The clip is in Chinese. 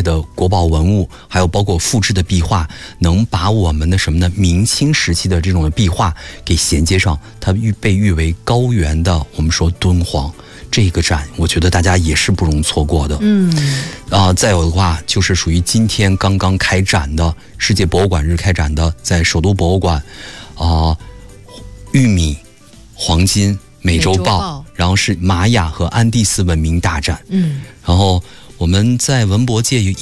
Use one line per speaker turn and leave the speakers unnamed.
的国宝文物，还有包括复制的壁画，能把我们的什么呢？明清时期的这种的壁画给衔接上，它被誉为高原的我们说敦煌。这个展我觉得大家也是不容错过的。再有的话就是属于今天刚刚开展的世界博物馆日开展的，在首都博物馆玉米、黄金、美洲豹，然后是玛雅和安第斯文明大展。然后我们在文博界